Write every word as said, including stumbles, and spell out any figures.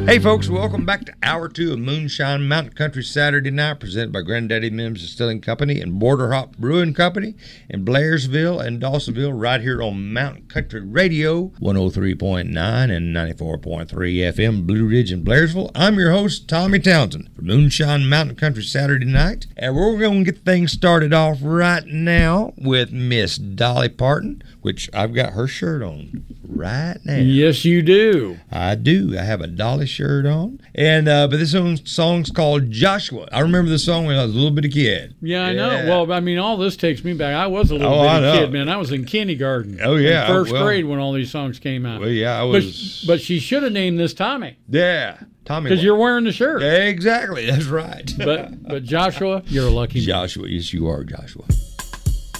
Hey folks, welcome back to Hour two of Moonshine Mountain Country Saturday Night, presented by Granddaddy Mims Distilling Company and Border Hop Brewing Company in Blairsville and Dawsonville, right here on Mountain Country Radio, one oh three point nine and ninety-four point three F M, Blue Ridge and Blairsville. I'm your host, Tommy Townsend, for Moonshine Mountain Country Saturday Night, and we're going to get things started off right now with Miss Dolly Parton, which I've got her shirt on right now. Yes, you do. I do. I have a Dolly shirt on. And uh, but this song's called Joshua. I remember the song when I was a little bitty kid. Yeah, I yeah. know. Well, I mean, all this takes me back. I was a little oh, bitty kid, man. I was in kindergarten. Oh, yeah. In first well, grade when all these songs came out. Well, yeah, I was. But, but she should have named this Tommy. Yeah, Tommy. Because you're wearing the shirt. Exactly. That's right. but, but Joshua, you're a lucky man. Joshua, yes, you are, Joshua.